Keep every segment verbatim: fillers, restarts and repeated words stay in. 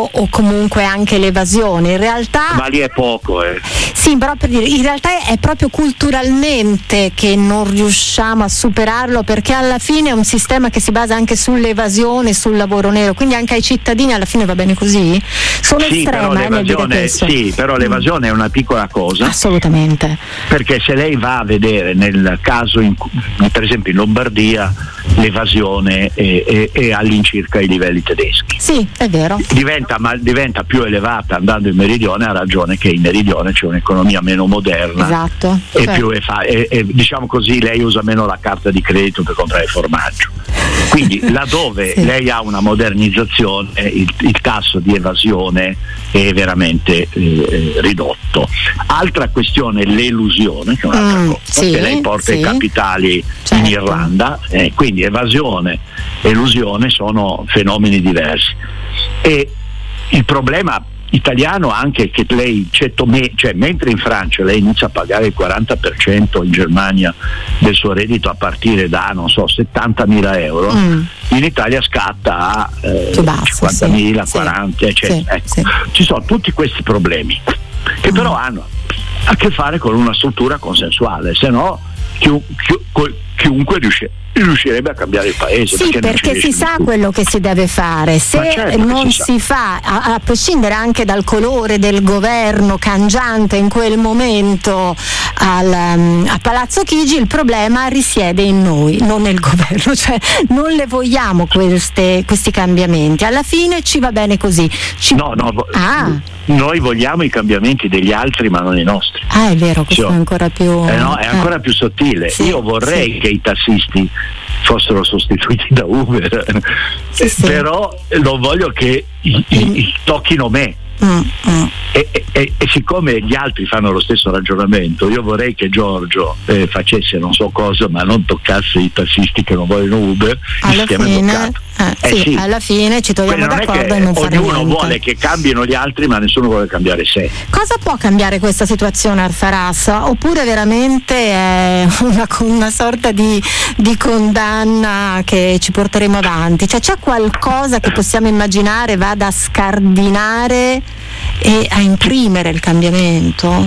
riciclaggio o comunque anche l'evasione. In realtà ma lì è poco eh. Sì, però per dire, in realtà è proprio culturalmente che non riusciamo a superarlo, perché alla fine è un sistema che si basa anche sull'evasione, sul lavoro nero, quindi anche ai cittadini alla fine va bene così. Sono sì, estrema però eh, nel dire l'evasione, questo. sì, però l'evasione mm. è una piccola cosa. Assolutamente. Perché se lei va a vedere nel caso, in, per esempio in Lombardia, l'evasione è, è, è all'incirca ai livelli tedeschi. Sì, è vero. Diventa, ma diventa più elevata andando in meridione, ha ragione che in meridione c'è un'economia meno moderna. Esatto. E cioè. più è fa, e, e, diciamo così, lei usa meno la carta di credito per comprare formaggio. Quindi laddove sì. lei ha una modernizzazione, il, il tasso di evasione è veramente eh, ridotto. Altra questione, l'elusione, che è un'altra mm, cosa, sì, che lei porta sì. i capitali certo. in Irlanda, eh, quindi evasione e elusione sono fenomeni diversi. E il problema italiano anche che lei, cioè, mentre in Francia lei inizia a pagare il quaranta per cento, in Germania del suo reddito a partire da non so settantamila euro, mm. in Italia scatta a eh, cinquantamila, sì, quaranta, eccetera. Sì, ecco. sì. Ci sono tutti questi problemi che mm. però hanno a che fare con una struttura consensuale, se no chi, chi, chiunque riesce riuscirebbe a cambiare il paese. Sì, perché, perché si sa più. quello che si deve fare. Se certo non si, si fa, a, a prescindere anche dal colore del governo cangiante in quel momento al, um, a Palazzo Chigi, il problema risiede in noi, non nel governo. Cioè non le vogliamo queste, questi cambiamenti. Alla fine ci va bene così. Ci... No, no. Ah. Noi vogliamo i cambiamenti degli altri, ma non i nostri. Ah, è vero, questo cioè, è ancora più eh no, è ancora eh. più sottile. Sì, Io vorrei sì. che i tassisti fossero sostituiti da Uber, sì, sì. però non voglio che i, i, tocchino me. Mm, mm. E, e, e siccome gli altri fanno lo stesso ragionamento, io vorrei che Giorgio eh, facesse non so cosa, ma non toccasse i tassisti che non vogliono Uber. Alla fine, eh, eh, sì, sì. alla fine ci togliamo d'accordo e non fare niente. Ognuno vuole che cambino gli altri, ma nessuno vuole cambiare sé. Cosa può cambiare questa situazione, Alfaras? Oppure veramente è una, una sorta di, di condanna che ci porteremo avanti? Cioè c'è qualcosa che possiamo immaginare vada a scardinare e a imprimere il cambiamento?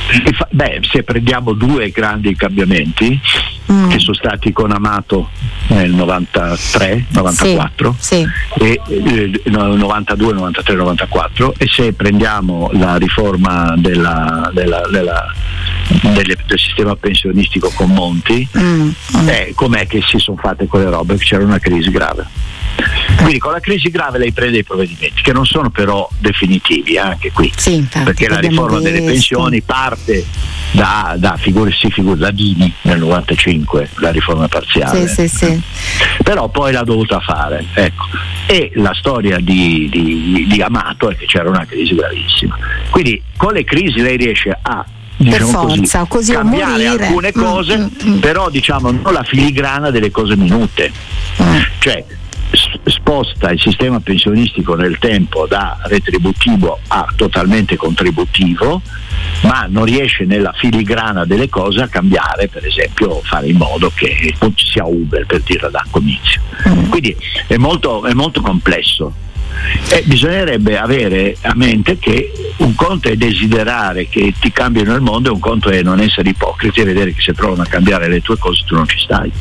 Beh, se prendiamo due grandi cambiamenti mm. che sono stati con Amato nel novantatré novantaquattro sì, sì. e eh, novantadue novantatré novantaquattro, e se prendiamo la riforma della, della, della, delle, del sistema pensionistico con Monti, mm. Mm. Eh, com'è che si sono fatte quelle robe? C'era una crisi grave. Quindi con la crisi grave lei prende i provvedimenti che non sono però definitivi, anche qui, sì, infatti, perché la riforma visto. delle pensioni parte da, da figure si figure da Dini nel novantacinque, la riforma parziale, sì, sì, sì. però poi l'ha dovuta fare, ecco. E la storia di, di, di Amato è che c'era una crisi gravissima, quindi con le crisi lei riesce a diciamo per forza, così, così cambiare morire. alcune cose, mm, mm, mm. però diciamo non la filigrana delle cose minute, mm. cioè sposta il sistema pensionistico nel tempo da retributivo a totalmente contributivo, ma non riesce nella filigrana delle cose a cambiare, per esempio fare in modo che non ci sia Uber, per dirla da comizio. Mm. Quindi è molto, è molto complesso. E bisognerebbe avere a mente che un conto è desiderare che ti cambino il mondo e un conto è non essere ipocriti e vedere che se provano a cambiare le tue cose tu non ci stai.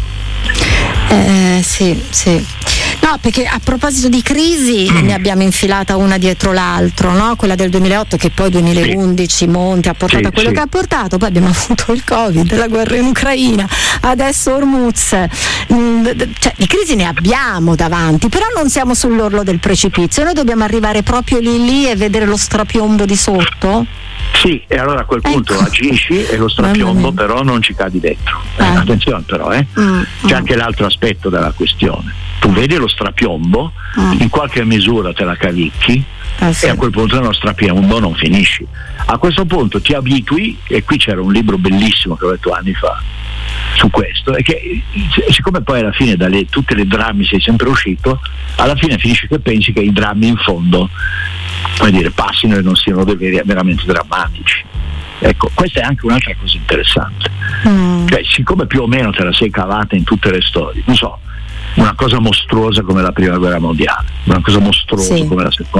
Eh, sì, sì. No, perché a proposito di crisi mm. ne abbiamo infilata una dietro l'altro, no? Quella del duemilaotto che poi duemilaundici sì. Monti ha portato sì, a quello sì. che ha portato, poi abbiamo avuto il Covid, la guerra in Ucraina, adesso Hormuz, mm, cioè di crisi ne abbiamo davanti, però non siamo sull'orlo del precipizio, noi dobbiamo arrivare proprio lì lì e vedere lo strapiombo di sotto? Sì, e allora a quel punto ecco. agisci e lo strapiombo però non ci cadi dentro. Eh, eh. Attenzione però, eh. Mm, c'è mm. anche l'altro aspetto della questione. Tu vedi lo strapiombo, mm. in qualche misura te la cavicchi eh, sì. e a quel punto nello strapiombo non finisci. A questo punto ti abitui, e qui c'era un libro bellissimo che ho letto anni fa su questo, e che siccome poi alla fine dalle tutte le drammi sei sempre uscito, alla fine finisci che pensi che i drammi in fondo, come dire, passino e non siano veramente drammatici. Ecco, questa è anche un'altra cosa interessante. Mm. Cioè, siccome più o meno te la sei cavata in tutte le storie, non so, una cosa mostruosa come la prima guerra mondiale, una cosa mostruosa sì. come la seconda